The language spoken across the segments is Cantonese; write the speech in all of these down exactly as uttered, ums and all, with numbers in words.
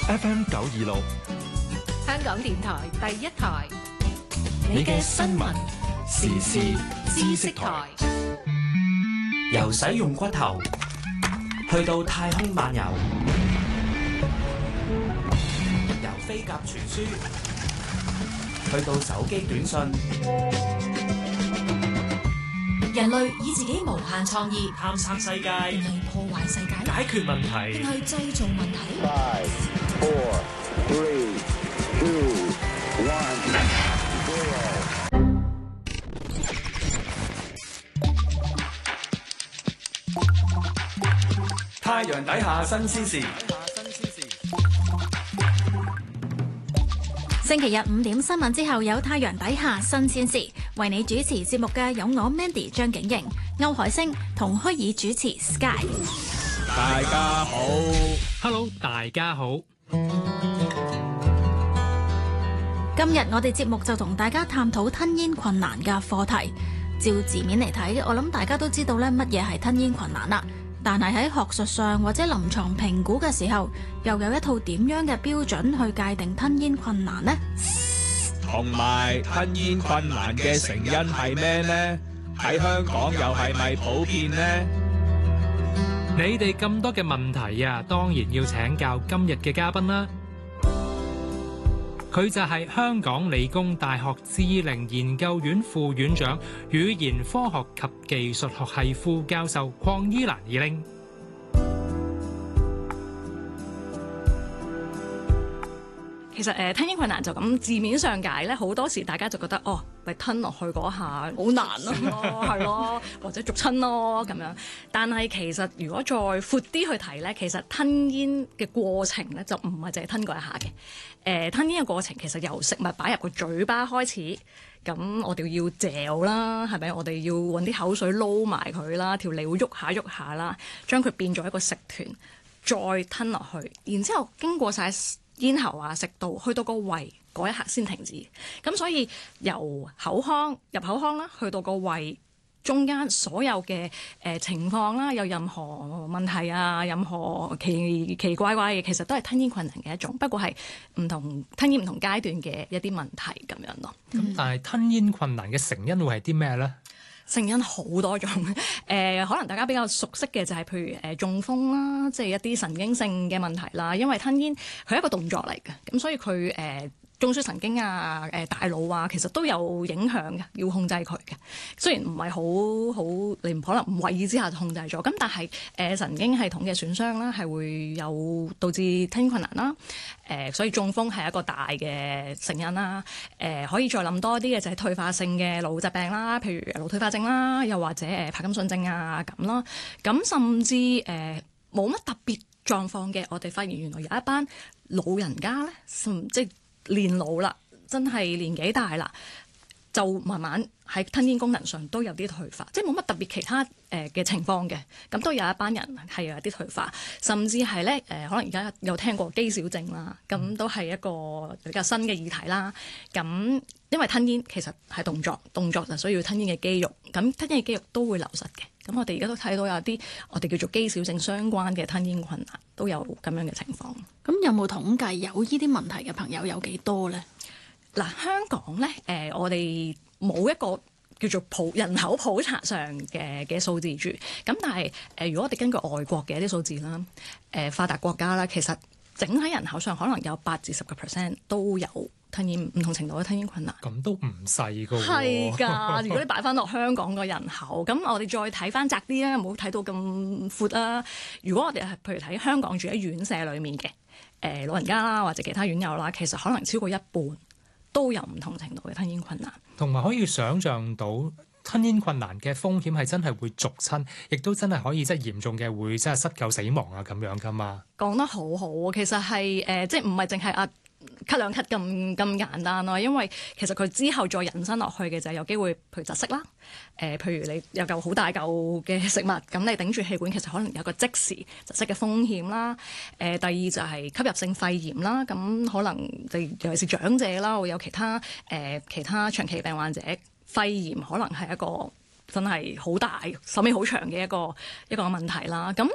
F M 九二六， 香港電台第一台， 你嘅新聞時事知識台， 由使用骨頭去到太空漫遊，由飛鴿傳書去到手機短信， 人類以自己無限創意探索世界， 定係破壞世界？ 解決問題， 定係製造問題？ Five, four, three, two, one, zero。 太陽底下新鮮事。 星期日五點新聞之後有太陽底下新鮮事，為你主持節目嘅有我 Mandy 張景瑩、歐海星同虛擬主持 Sky。 大家好 ，Hello， 大家好。 今日我哋節目就同大家探討吞嚥困難嘅課題。照字面嚟睇，我諗大家都知道咧乜嘢係吞嚥困難啦。但係喺學術上或者臨床評估嘅時候，又有一套點樣嘅標準去界定吞嚥困難呢？ 同埋吞嚥困難嘅成因係咩呢？喺香港又係咪普遍呢？ 你哋咁多嘅問題啊，當然要請教今日嘅嘉賓啦。佢就係香港理工大學智齡研究院副院長、語言科學及技術學系副教授鄺伊蘭二玲。 其實誒吞嚥困難就咁字面上解咧，好多時大家就覺得哦，咪吞落去嗰下好難咯，係咯，或者逐親咯咁樣。但係其實如果再闊啲去睇咧，其實吞嚥嘅過程咧就唔係淨係吞嗰一下嘅。誒、呃、吞嚥嘅過程其實由食物擺入個嘴巴開始，咁我哋要嚼啦，係咪？我哋要揾啲口水撈埋佢啦，條脷會喐下喐下啦，將佢變咗一個食團，再吞落去，然之後經過晒咽喉啊、食道，去到個胃嗰一刻先停止。咁所以由口腔入口腔啦，去到個胃中間所有嘅誒、呃、情況啦，有任何問題啊，任何奇奇怪怪嘅，其實都係吞嚥困難嘅一種，不過係唔同吞嚥唔同階段嘅一啲問題咁樣咯。 咁、嗯、但係吞嚥困難嘅成因會係啲咩咧？ 成因好多種，誒、呃、可能大家比較熟悉嘅就係譬如誒、呃、中風啦，即係一啲神經性嘅問題啦。因為吞嚥佢係一個動作嚟嘅，咁所以佢誒、呃、中樞神經啊、誒、呃、大腦啊，其實都有影響嘅，要控制佢嘅。雖然唔係好好，你唔可能唔為意之下就控制咗，咁但係誒、呃、神經系統嘅損傷啦，係會有導致吞嚥困難啦。誒、呃，所以中風係一個大嘅成因啦。誒、呃，可以再諗多啲嘅就係退化性嘅腦疾病啦，譬如腦退化症啦，又或者誒帕金遜症啊咁啦。咁甚至誒冇乜特別狀況嘅，我哋發現原來有一班老人家咧，即係年老啦，真係年紀大啦，就慢慢喺吞嚥功能上都有啲退化，即係冇乜特別其他誒嘅、呃、情況嘅，咁都有一班人係有啲退化，甚至係咧誒，可能而家有聽過肌少症啦，咁都係一個比較新嘅議題啦。咁因為吞嚥其實係動作，動作就需要吞嚥嘅肌肉，咁吞嚥嘅肌肉都會流失嘅。咁我哋而家都睇到有啲我哋叫做肌少症相關嘅吞嚥困難都有咁樣嘅情況。 咁有冇統計有呢啲問題嘅朋友有幾多咧？ 嗱，香港咧，誒、呃，我哋冇一個叫做普人口普查上嘅嘅數字住，咁但係誒、呃，如果我哋根據外國嘅一啲數字啦，誒、呃，發達國家啦，其實整體人口上可能有八至十個 percent 都有吞嚥唔同程度嘅吞嚥困難。 咁都唔細噶喎。 係㗎，如果你擺翻落香港個人口，咁我哋再睇翻窄啲啦，唔好睇到咁闊啦。如果我哋係譬如睇香港住喺院舍裡面嘅誒、呃、老人家啦，或者其他院友啦，其實可能超過一半都有唔同程度嘅吞嚥困難， 同埋可以想像到吞嚥困難嘅風險係真係會逐親，亦都真係可以即係嚴重嘅會即係失救死亡啊咁樣噶嘛。 講得好好啊，其實係誒、呃，即係唔係淨係啊咳兩咳咁咁簡單咯，因為其實佢之後再引申落去嘅就係有機會譬如窒息啦，誒、呃、譬如你有嚿好大嚿嘅食物，咁你頂住氣管，其實可能有個即時窒息嘅風險啦。誒、呃、第二就係吸入性肺炎啦，咁可能你尤其是長者啦，會有其他誒、呃、其他長期病患者肺炎，可能係一個真係好大壽命好長嘅一個一個問題啦。咁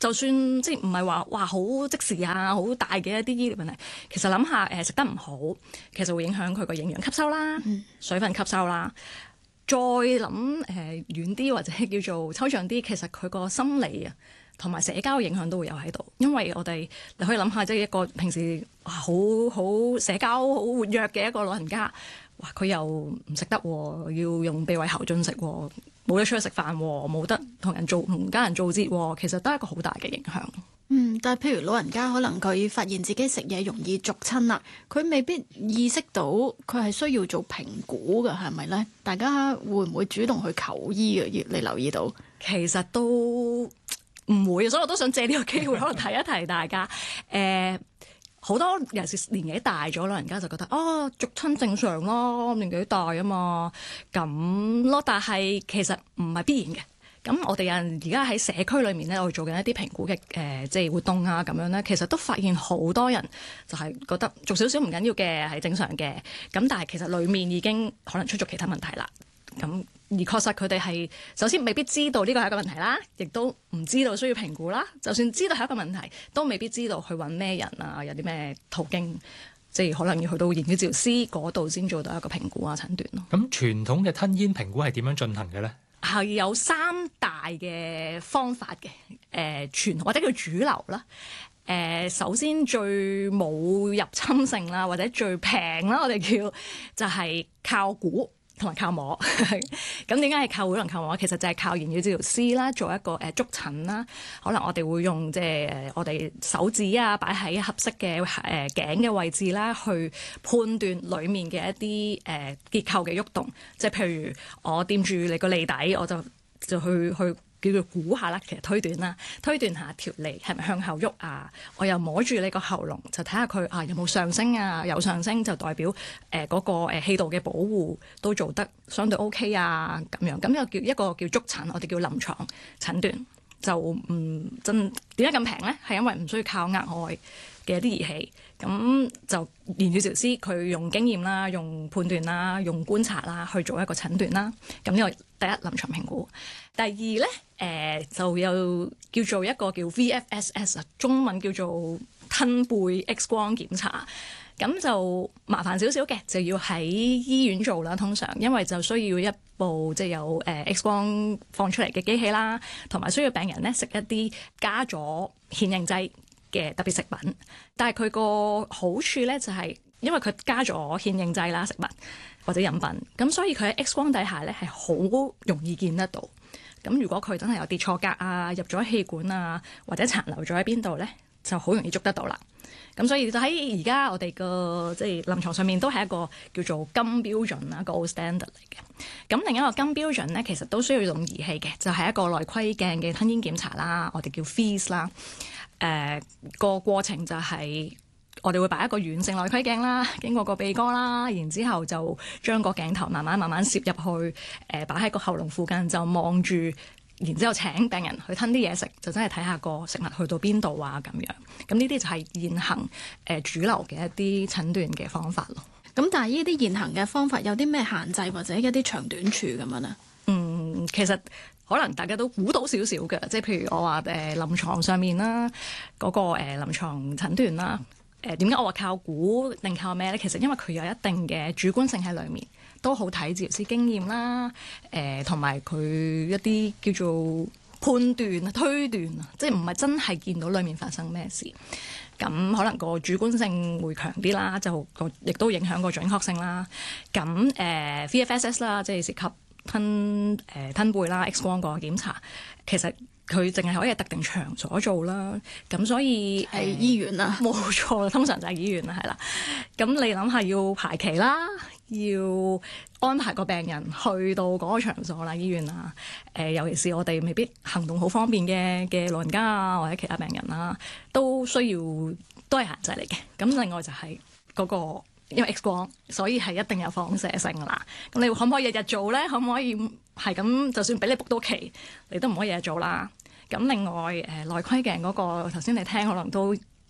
就算即係唔係話哇好即時啊，好大嘅一啲醫療問題，其實諗下誒食得唔好，其實會影響佢個營養吸收啦、嗯、水分吸收啦。再諗誒、呃、遠啲或者叫做抽象啲，其實佢個心理啊同埋社交影響都會有喺度，因為我哋你可以諗下，即係一個平時好好社交好活躍嘅一個老人家，哇佢又唔食得，要用鼻胃喉進食，冇得出去食飯，冇得同人做同家人做節，其實都係一個好大嘅影響。 嗯，但係譬如老人家可能佢發現自己食嘢容易逐親啦，佢未必意識到佢係需要做評估嘅，係咪呢？大家會唔會主動去求醫嘅？你留意到？ 其實都唔會，所以我都想借呢個機會可能提一提大家。誒、呃，好多尤其是年紀大咗老人家就覺得哦，逐親正常咯，年紀大啊嘛，咁咯。但係其實唔係必然嘅。咁我哋有人而家喺社區裏面咧，我哋做緊一啲評估嘅誒、呃，即係活動啊咁樣咧，其實都發現好多人就係覺得做少少唔緊要嘅係正常嘅，咁但係其實裡面已經可能出咗其他問題啦。咁而確實佢哋係首先未必知道呢個係一個問題啦，亦都唔知道需要評估啦。就算知道係一個問題，都未必知道去揾咩人啊，有啲咩途徑，即係可能要去到言語治療師嗰度先做到一個評估啊診斷咯。 咁傳統嘅吞咽評估係點樣進行嘅咧？ 係有三大嘅方法嘅，誒、呃、傳或者叫主流啦。誒、呃、首先最冇入侵性啦，或者最平啦，我哋叫就係靠估同埋靠摸。咁點解係靠估同靠摸？其實就係靠言語治療師啦，做一個誒觸診啦。可能我哋會用即係誒我哋手指啊，擺喺合適嘅誒頸嘅位置啦，去判斷裡面嘅一啲誒結構嘅喐動。即係譬如我掂住你個脷底，我就就去去。叫做估下啦，其實推斷啦，推斷下條脷係咪向後喐啊？我又摸住你個喉嚨，就睇下佢啊有冇上升啊？有上升就代表誒嗰、呃那個誒氣道嘅保護都做得相對 OK 啊咁樣。咁又叫一個叫觸診，我哋叫臨床診斷，就唔真點解咁平咧？係因為唔需要靠額外嘅一啲儀器，咁就言語治療師佢用經驗啦，用判斷啦，用觀察啦去做一個診斷啦。咁呢個第一臨床評估。第二咧，誒、呃、就有叫做一個叫 V F S S 啊，中文叫做吞背 X 光檢查。咁就麻煩少少嘅，就要喺醫院做啦。通常因為就需要一部即係、就是、有誒 X 光放出嚟嘅機器啦，同埋需要病人咧食一啲加咗顯影劑嘅特別食品。但係佢個好處咧就係、是、因為佢加咗顯影劑啦，食物或者飲品，咁所以佢喺 X 光底下咧係好容易見得到。咁如果佢真係有跌錯格啊，入咗氣管啊，或者殘留咗喺邊度咧，就好容易捉得到啦。咁所以就喺而家我哋個即係臨床上面都係一個叫做金標準啦，個 gold standard 嚟嘅。咁另一個金標準咧，其實都需要用儀器嘅，就係、是、一個內窺鏡嘅吞咽檢查啦，我哋叫 F E E S 啦。誒、呃、個過程就係、是。我哋會擺一個軟性內窺鏡啦，經過個鼻哥啦，然之後就將個鏡頭慢慢慢慢攝入去，誒擺喺個喉嚨附近就望住，然之後請病人去吞啲嘢食，就真係睇下個食物去到邊度啊咁樣。咁呢啲就係現行誒、呃、主流嘅一啲診斷嘅方法咯。 咁但係呢啲現行嘅方法有啲咩限制或者一啲長短處咁樣呢？ 嗯，其實可能大家都估到少少嘅，即係譬如我話誒、呃、臨床上面啦，嗰、那個誒、呃、臨床診斷啦。誒點解我話靠估定靠咩咧？其實因為佢有一定嘅主觀性喺裏面，都好睇治療師經驗啦，誒同埋佢一啲叫做判斷啊、推斷啊，即係唔係真係見到裏面發生咩事。咁可能個主觀性會強啲啦，就個亦都影響個準確性啦。咁誒、呃、V F S S 啦，即係涉及吞誒、呃、吞背啦、X 光個檢查，其實。佢淨係可以喺特定場所做啦，咁所以係醫院啦， 冇錯啦，通常就係醫院啦，係啦。咁你諗下要排期啦，要安排個病人去到嗰個場所啦，醫院啊，誒、呃，尤其是我哋未必行動好方便嘅嘅老人家啊，或者其他病人啦，都需要都係限制嚟嘅。咁另外就係嗰、嗰個。因為 X 光，所以係一定有放射性啦。咁你可唔可以日日做咧？可唔可以係咁？就算俾你 book 到期，你都唔可以日日做啦。咁另外誒、呃、內窺鏡嗰、那個頭先你聽可能都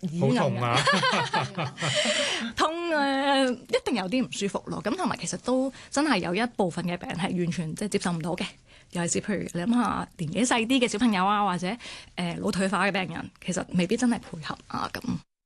好痛啊！ 痛誒、呃，一定有啲唔舒服咯。咁同埋其實都真係有一部分嘅病人係完全即係接受唔到嘅。尤其是譬如你諗下年紀細啲嘅小朋友啊，或者誒、呃、腦退化嘅病人，其實未必真係配合啊咁。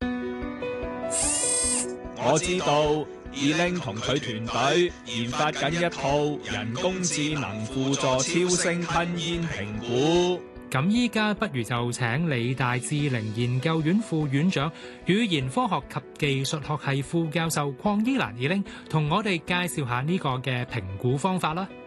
我知道，Elaine同佢團隊研發緊一套人工智能輔助超聲吞咽評估。 咁依家不如就請理大智齡研究院副院長、語言科學及技術學系副教授鄺依蘭 Elaine同我哋介紹下呢個嘅評估方法啦。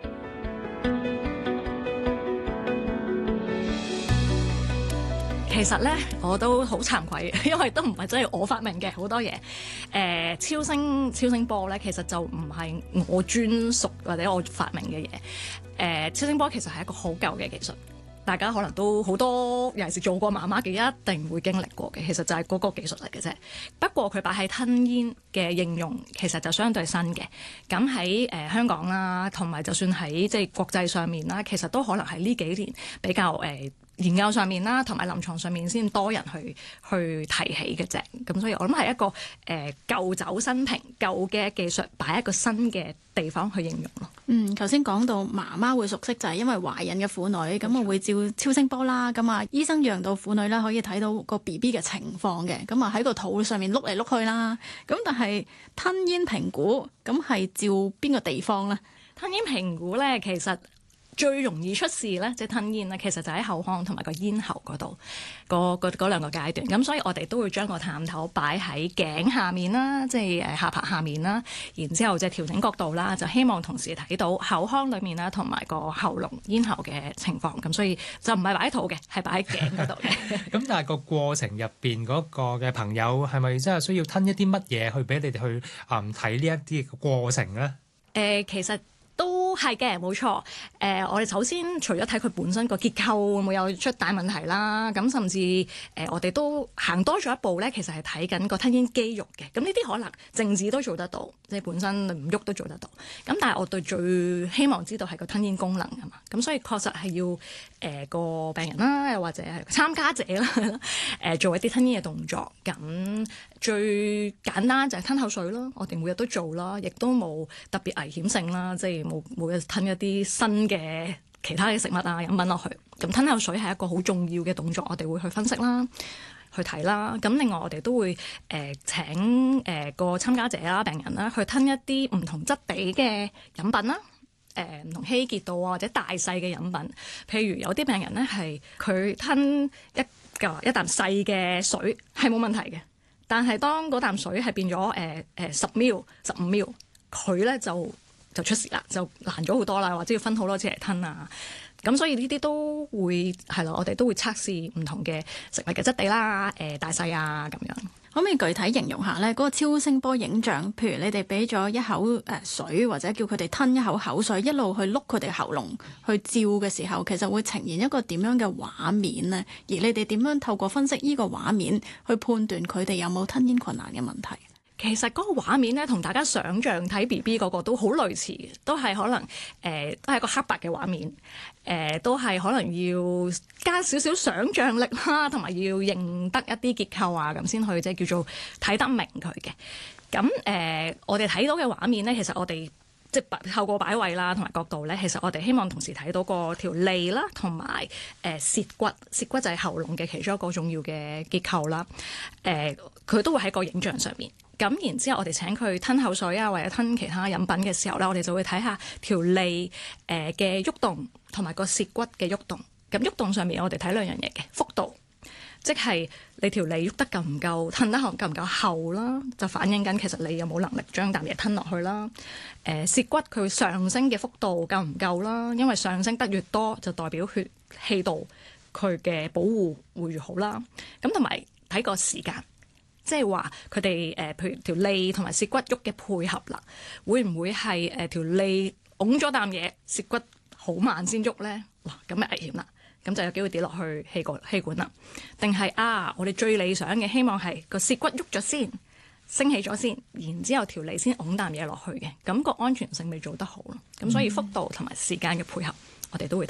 其實咧，我都好慚愧，因為都唔係真係我發明嘅好多嘢。誒、呃，超聲超聲波咧，其實就唔係我專屬或者我發明嘅嘢。誒、呃，超聲波其實係一個好舊嘅技術，大家可能都好多，尤其是做過媽媽嘅一定會經歷過嘅。其實就係嗰個技術嚟嘅啫。不過佢擺喺吞咽嘅應用，其實就相對新嘅。咁喺誒香港啦，同埋就算喺即係國際上面啦，其實都可能係呢幾年比較誒、呃研究上面啦，同埋臨床上面先多人去去提起嘅啫。咁所以我諗係一個誒、呃、舊酒新瓶，舊嘅技術擺喺一個新嘅地方去應用咯。 嗯，頭先講到媽媽會熟悉就係因為懷孕嘅婦女，咁我會照超聲波啦。咁啊，醫生讓到婦女啦可以睇到個 B B 嘅情況嘅。咁啊喺個肚上面碌嚟碌去啦。咁但係吞咽評估咁係照邊個地方咧？ 吞咽評估咧，其實最容易出事咧，即係吞咽咧，其實就喺口腔同埋個咽喉嗰度，嗰嗰嗰兩個階段。咁所以我哋都會將個探頭擺喺頸下面啦，即係誒下巴下面啦，然之後就調整角度啦，就希望同時睇到口腔裏面啦，同埋個喉嚨咽喉嘅情況。咁所以就唔係擺喺肚嘅，係擺喺頸嗰度嘅。 咁但係個過程入邊嗰個嘅朋友係咪真係需要吞一啲乜嘢去俾你哋去誒睇呢一啲嘅過程咧？誒、 呃，其實都係嘅，冇錯。誒、呃，我哋首先除咗睇佢本身個結構會唔會有出大問題啦，咁甚至誒、呃，我哋都行多咗一步咧，其實係睇緊個吞咽肌肉嘅。咁呢啲可能靜止都做得到，即係本身唔喐都做得到。咁但係我對最希望知道係個吞咽功能啊嘛。咁所以確實係要誒、呃、個病人啦，又或者係參加者啦，誒、呃、做一啲吞咽嘅動作。咁最簡單就係吞口水啦，我哋每日都做啦，亦都冇特別危險性啦，即係冇每日吞一啲新嘅其他嘅食物啊飲品落去。咁吞口水係一個好重要嘅動作，我哋會去分析啦，去睇啦。咁另外我哋都會誒、呃、請誒、呃、個參加者啦、病人啦去吞一啲唔同質地嘅飲品啦，誒、呃、唔同稀結度啊或者大細嘅飲品。譬如有啲病人咧係佢吞一個一啖細嘅水係冇問題嘅。但係當嗰啖水係變咗誒誒十 ml、十五 ml，佢咧就就出事啦，就難咗好多啦，或者要分好多次嚟吞啊。咁所以呢啲都會係咯，我哋都會測試唔同嘅食物嘅質地啦、誒、呃、大細啊咁樣。 可唔可以具體形容下呢嗰個超聲波影像？譬如你哋俾咗一口誒水，或者叫佢哋吞一口口水，一路去碌佢哋喉嚨去照嘅時候，其實會呈現一個點樣嘅畫面呢？而你哋點樣透過分析呢個畫面去判斷佢哋有冇吞咽困難嘅問題？ 其實嗰個畫面咧，同大家想像睇 B B 嗰個都好類似嘅，都係可能誒、呃，都係一個黑白嘅畫面，誒、呃，都係可能要加少少想像力啦，同埋要認得一啲結構啊，咁先去即係叫做睇得明佢嘅。咁誒、呃，我哋睇到嘅畫面咧，其實我哋即係透過擺位啦，同埋角度咧，其實我哋希望同時睇到個條脷啦，同埋誒舌骨，舌骨就係喉嚨嘅其中一個重要嘅結構啦。誒、呃，佢都會喺個影像上面。咁然之後，我哋請佢吞口水啊，或者吞其他飲品嘅時候咧，我哋就會睇下條脷誒嘅喐動，同埋個舌骨嘅喐動。咁喐動上面，我哋睇兩樣嘢嘅幅度，即係你條脷喐得夠唔夠，吞得夠唔夠厚啦，就反映緊其實你有冇能力將啖嘢吞落去啦。誒、呃、舌骨佢上升嘅幅度夠唔夠啦？因為上升得越多，就代表血氣道佢嘅保護會越好啦。咁同埋睇個時間。即係話佢哋誒，譬如條脷同埋舌骨喐嘅配合啦，會唔會係誒條脷拱咗啖嘢，舌骨好慢先喐咧？哇，咁咪危險啦，咁就有機會跌落去氣管氣管啦。定係啊，我哋最理想嘅希望係個舌骨喐咗先，升起咗先，然之後條脷先拱啖嘢落去嘅，咁個安全性未做得好咯。咁所以幅度同埋時間嘅配合，我哋都會睇嘅。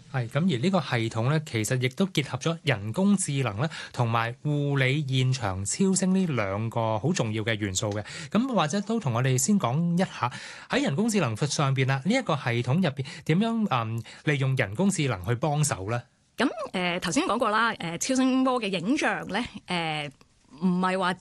係咁，而呢個系統咧，其實亦都結合咗人工智能咧，同埋護理現場超聲呢兩個好重要嘅元素嘅。咁或者都同我哋先講一下喺人工智能上邊啦，呢、這、一個系統入邊點樣誒、嗯、利用人工智能去幫手咧？ 咁誒頭先講過啦，誒超聲波嘅影像咧誒。呃唔係話